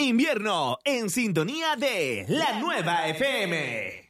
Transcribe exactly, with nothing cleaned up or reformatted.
Invierno, en sintonía de La Nueva F M.